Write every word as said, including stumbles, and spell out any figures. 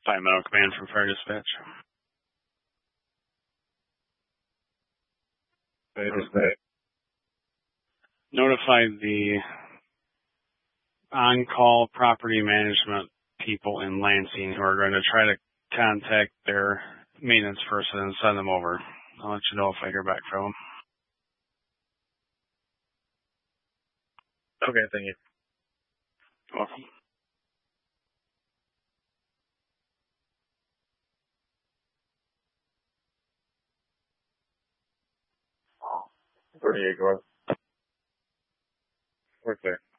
Five Meadow Command from Fire Dispatch. Fire Dispatch. Notify the on-call property management people in Lansing who are going to try to contact their maintenance person and send them over. I'll let you know if I hear back from them. Okay, thank you. You're welcome. thirty-eight, go ahead. We're clear.